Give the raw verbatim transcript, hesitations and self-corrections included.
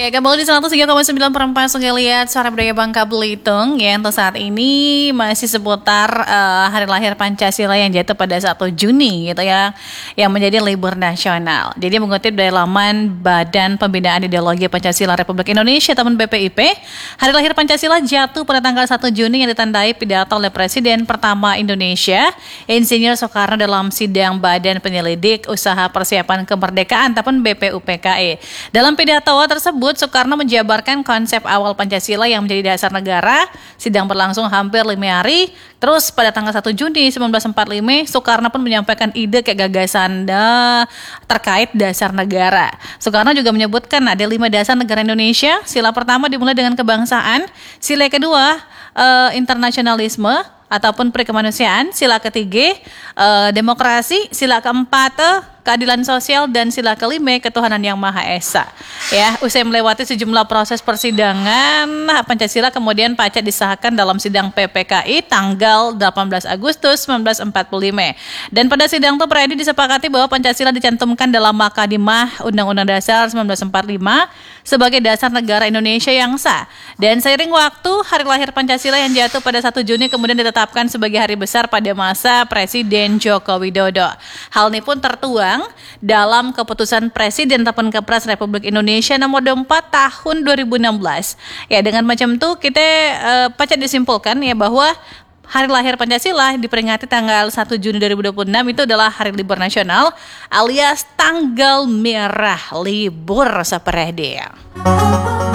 Ya, kembali di seratus tiga koma sembilan perempat Sungai Liat, Suara Budaya Bangka Belitung. Ya, untuk saat ini masih seputar uh, hari lahir Pancasila yang jatuh pada satu Juni gitu ya, yang menjadi libur nasional. Jadi mengutip dari laman Badan Pembinaan Ideologi Pancasila Republik Indonesia atau B P I P, hari lahir Pancasila jatuh pada tanggal satu Juni yang ditandai pidato oleh Presiden pertama Indonesia, Insinyur Soekarno dalam sidang Badan Penyelidik Usaha Persiapan Kemerdekaan ataupun B P U P K I. Dalam pidato tersebut Soekarno menjabarkan konsep awal Pancasila yang menjadi dasar negara. Sidang berlangsung hampir lima hari. Terus pada tanggal satu Juni seribu sembilan ratus empat puluh lima, Soekarno pun menyampaikan ide ke gagasan da, terkait dasar negara. Soekarno juga menyebutkan ada lima dasar negara Indonesia. Sila pertama dimulai dengan kebangsaan. Sila kedua uh, internasionalisme ataupun perikemanusiaan. Sila ketiga uh, demokrasi. Sila keempat uh, keadilan sosial, dan sila kelima ketuhanan yang Maha Esa. Ya, usai melewati sejumlah proses persidangan, Pancasila kemudian pacak disahkan dalam sidang P P K I tanggal delapan belas Agustus seribu sembilan ratus empat puluh lima. Dan pada sidang itu Predi disepakati bahwa Pancasila dicantumkan dalam Makadimah Undang-Undang Dasar seribu sembilan ratus empat puluh lima sebagai dasar negara Indonesia yang sah. Dan seiring waktu, hari lahir Pancasila yang jatuh pada satu Juni kemudian ditetapkan sebagai hari besar pada masa Presiden Joko Widodo. Hal ini pun tertuang dalam keputusan Presiden ataupun Kepres Republik Indonesia nomor dua puluh empat tahun dua ribu enam belas. Ya, dengan macam itu kita uh, pacak disimpulkan ya bahwa hari lahir Pancasila diperingati tanggal satu Juni dua ribu dua puluh enam itu adalah hari libur nasional alias tanggal merah libur sapereh.